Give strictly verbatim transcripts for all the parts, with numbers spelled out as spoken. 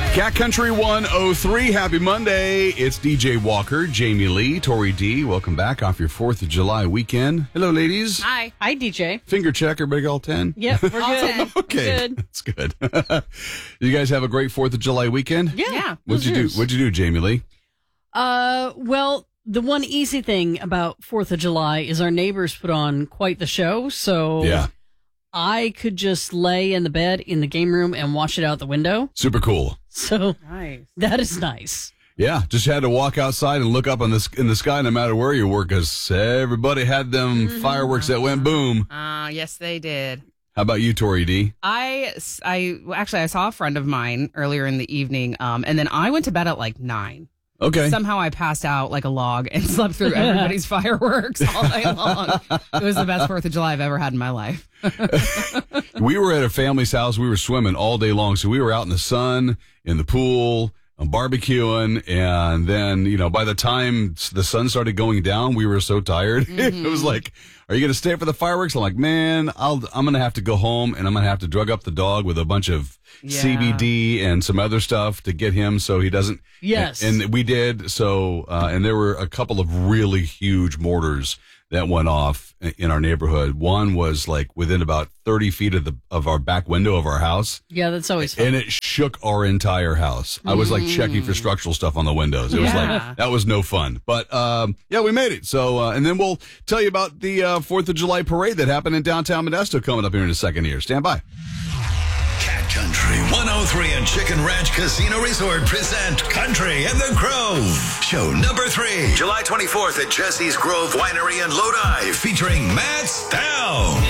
Cat Country one oh three, happy Monday. It's D J Walker, Jamie Lee, Tori D. Welcome back off your fourth of July weekend. Hello, ladies. Hi. Hi, D J. Finger check, everybody all ten? Yep, we're All good. ten. Okay, Good. that's good. You guys have a great fourth of July weekend? Yeah. Yeah. What'd you do? Yours? What'd you do, Jamie Lee? Uh, well, the one easy thing about fourth of July is our neighbors put on quite the show, so Yeah, I could just lay in the bed in the game room and watch it out the window. super cool. So Nice. that is nice. Yeah, just had to walk outside and look up in the, in the sky no matter where you were because everybody had them Mm-hmm. fireworks that went boom. Uh, yes, they did. How about you, Tori D? I, I well, actually I saw a friend of mine earlier in the evening, um, and then I went to bed at like nine. Okay. Somehow I passed out like a log and slept through everybody's fireworks all night long. It was the best Fourth of July I've ever had in my life. We were at a family's house. We were swimming all day long. So we were out in the sun, in the pool, barbecuing. And then, you know, by the time the sun started going down, we were so tired. Mm-hmm. It was like, are you going to stay for the fireworks? I'm like, man, I'll, I'm going to have to go home and I'm going to have to drug up the dog with a bunch of Yeah. C B D and some other stuff to get him so he doesn't. Yes. And, and we did. So, uh, and there were a couple of really huge mortars that went off in our neighborhood. One was like within about thirty feet of the of our back window of our house, Yeah, that's always fun. and it shook our entire house. I was like checking for structural stuff on the windows. It was Yeah. like that was no fun. But um, yeah, we made it. So uh, and then we'll tell you about the uh, Fourth of July parade that happened in downtown Modesto coming up here in a second. Here, stand by. Cat Country one oh three and Chicken Ranch Casino Resort present Country and the Grove. Show number three, July twenty-fourth at Jesse's Grove Winery in Lodi, featuring Matt Stone,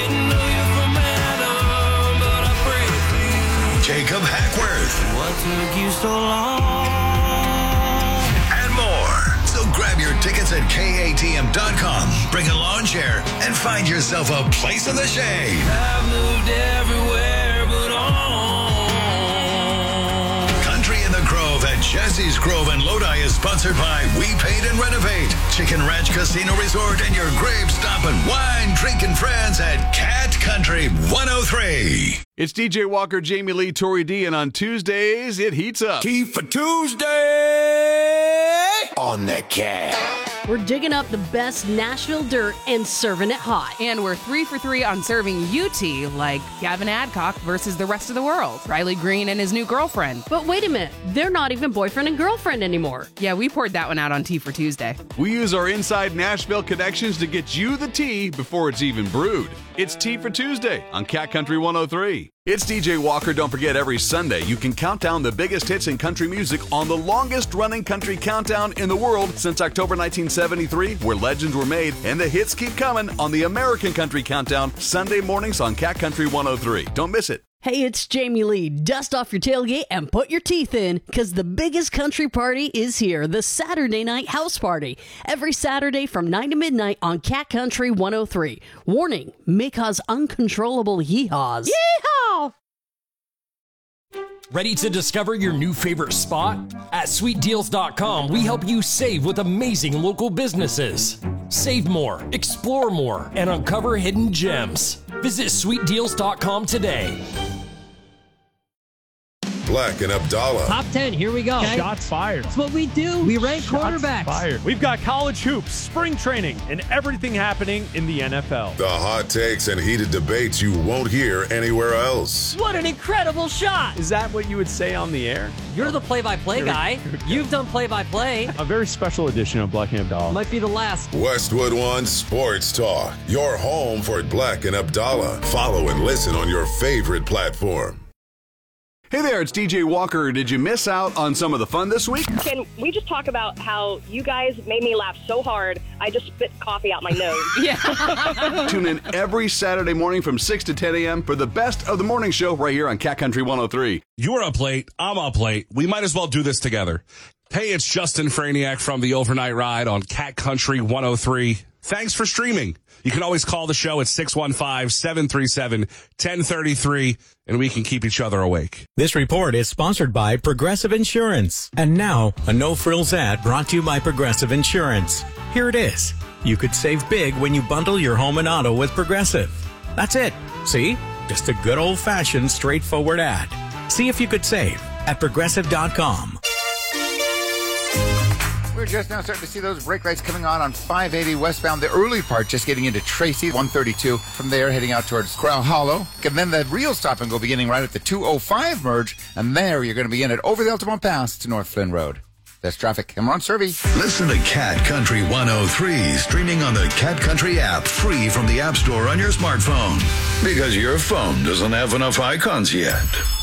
Jacob Hackworth, What took you so long? and more. So grab your tickets at K A T M dot com, bring a lawn chair, and find yourself a place in the shade. I've moved everywhere but home. Country in the Grove at Jesse's Grove in Lodi is sponsored by We Paint and Renovate, Chicken Ranch Casino Resort, and your grave stop and wine drinking friends at Cat Country one oh three. It's D J Walker, Jamie Lee, Tori D, and on Tuesdays it heats up. Key for Tuesday on the Cat. We're digging up the best Nashville dirt and serving it hot. And we're three for three on serving U T, like Gavin Adcock versus the rest of the world, Riley Green and his new girlfriend. But wait a minute, they're not even boyfriend and girlfriend anymore. Yeah, we poured that one out on Tea for Tuesday. We use our inside Nashville connections to get you the tea before it's even brewed. It's Tea for Tuesday on Cat Country one oh three. It's D J Walker. Don't forget, every Sunday you can count down the biggest hits in country music on the longest running country countdown in the world since October nineteen seventy-three, where legends were made, and the hits keep coming on the American Country Countdown, Sunday mornings on Cat Country one oh three. Don't miss it. Hey, it's Jamie Lee. Dust off your tailgate and put your teeth in, because the biggest country party is here, the Saturday Night House Party. Every Saturday from nine to midnight on Cat Country one oh three. Warning, may cause uncontrollable yeehaws. Yeehaw! Ready to discover your new favorite spot? At sweet deals dot com, we help you save with amazing local businesses. Save more, explore more, and uncover hidden gems. Visit sweet deals dot com today. Black and Abdallah. Top ten, here we go. Shots fired. That's what we do. We rank Shots quarterbacks. fired. We've got college hoops, spring training, and everything happening in the N F L. The hot takes and heated debates you won't hear anywhere else. What an incredible shot. Is that what you would say on the air? You're the play-by-play guy. You've done play-by-play. A very special edition of Black and Abdallah. Might be the last. Westwood One Sports Talk. Your home for Black and Abdallah. Follow and listen on your favorite platform. Hey there, it's D J Walker. Did you miss out on some of the fun this week? Can we just talk about how you guys made me laugh so hard, I just spit coffee out my nose? Yeah. Tune in every Saturday morning from six to ten a.m. for the best of the morning show right here on Cat Country one oh three. You're up late. I'm up late. We might as well do this together. Hey, it's Justin Franiak from the Overnight Ride on Cat Country one oh three. Thanks for streaming. You can always call the show at six one five, seven three seven, one oh three three, and we can keep each other awake. This report is sponsored by Progressive Insurance. And now, a no-frills ad brought to you by Progressive Insurance. Here it is. You could save big when you bundle your home and auto with Progressive. That's it. See? Just a good old-fashioned, straightforward ad. See if you could save at progressive dot com. We're just now starting to see those brake lights coming on on five eighty westbound. The early part just getting into Tracy, one thirty-two. From there, heading out towards Crowell Hollow. And then the real stop and go beginning right at the two oh five merge. And there you're going to begin it over the Altamont Pass to North Flynn Road. That's traffic. I'm Ron Servey. Listen to Cat Country one oh three, streaming on the Cat Country app, free from the App Store on your smartphone. Because your phone doesn't have enough icons yet.